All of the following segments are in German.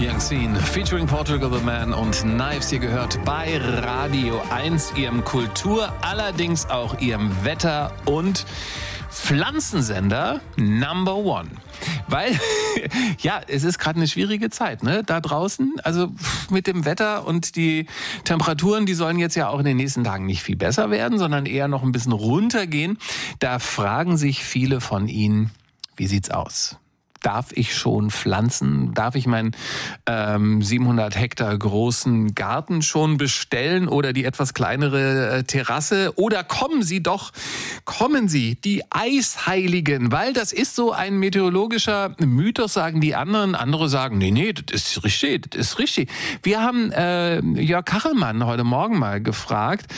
Young Scene featuring Portugal the Man und Knives. Ihr gehört bei Radio 1, ihrem Kultur, allerdings auch ihrem Wetter- und Pflanzensender Number One. Weil, ja, es ist gerade eine schwierige Zeit, ne, da draußen. Also mit dem Wetter und die Temperaturen, die sollen jetzt ja auch in den nächsten Tagen nicht viel besser werden, sondern eher noch ein bisschen runtergehen. Da fragen sich viele von Ihnen, wie sieht's aus? Darf ich schon pflanzen? Darf ich meinen 700 Hektar großen Garten schon bestellen oder die etwas kleinere Terrasse? Oder kommen Sie, die Eisheiligen, weil das ist so ein meteorologischer Mythos, sagen die anderen. Andere sagen, nee, das ist richtig. Wir haben Jörg Kachelmann heute Morgen mal gefragt,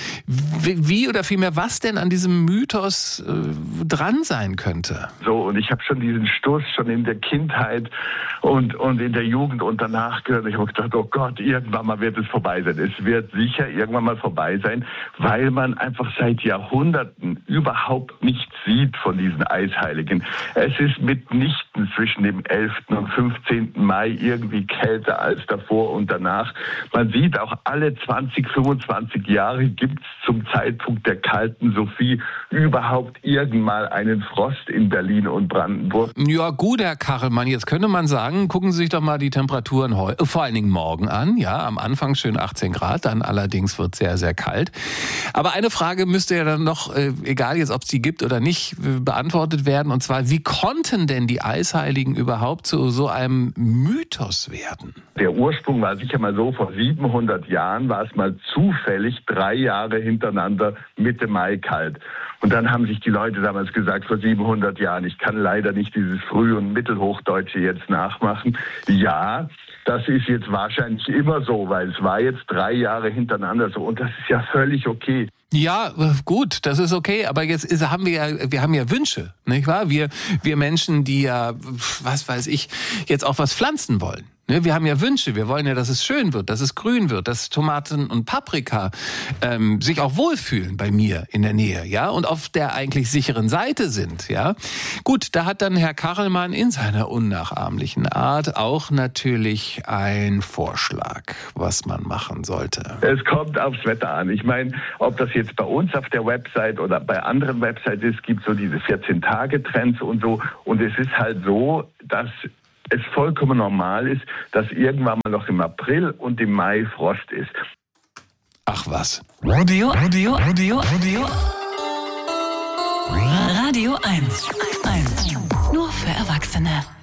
wie oder vielmehr was denn an diesem Mythos dran sein könnte. So, und ich habe schon diesen Stoß schon in der Kindheit und in der Jugend und danach gehört. Ich habe gedacht, oh Gott, irgendwann mal wird es vorbei sein. Es wird sicher irgendwann mal vorbei sein, weil man einfach seit Jahrhunderten überhaupt nichts sieht von diesen Eisheiligen. Es ist mitnichten zwischen dem 11. und 15. Mai irgendwie kälter als davor und danach. Man sieht auch alle 20, 25 Jahre gibt es zum Zeitpunkt der kalten Sophie überhaupt irgendwann einen Frost in Berlin und Brandenburg. Ja gut, Herr Kachelmann, jetzt könnte man sagen, gucken Sie sich doch mal die Temperaturen heute, vor allen Dingen morgen an. Ja, am Anfang schön 18 Grad, dann allerdings wird es sehr, sehr kalt. Aber eine Frage müsste ja dann noch, egal jetzt, ob es die gibt oder nicht, beantwortet werden. Und zwar, wie konnten denn die Eisheiligen überhaupt zu so einem Mythos werden? Der Ursprung war sicher mal so, vor 700 Jahren war es mal zufällig 3 Jahre hintereinander Mitte Mai kalt. Und dann haben sich die Leute damals gesagt, vor 700 Jahren, ich kann leider nicht dieses Früh- und Mittelhochdeutsche jetzt nachmachen. Ja, das ist jetzt wahrscheinlich immer so, weil es war jetzt 3 Jahre hintereinander so. Und das ist ja völlig okay. Ja, gut, das ist okay, aber jetzt haben wir haben ja Wünsche, nicht wahr? Wir Menschen, die ja, was weiß ich, jetzt auch was pflanzen wollen. Wir haben ja Wünsche, wir wollen ja, dass es schön wird, dass es grün wird, dass Tomaten und Paprika sich auch wohlfühlen bei mir in der Nähe, ja, und auf der eigentlich sicheren Seite sind, ja. Gut, da hat dann Herr Kachelmann in seiner unnachahmlichen Art auch natürlich einen Vorschlag, was man machen sollte. Es kommt aufs Wetter an. Ich meine, ob das jetzt bei uns auf der Website oder bei anderen Websites ist, gibt so diese 14-Tage-Trends und so. Und es ist halt so, dass es vollkommen normal ist, dass irgendwann mal noch im April und im Mai Frost ist. Ach was. Radio 1. Nur für Erwachsene.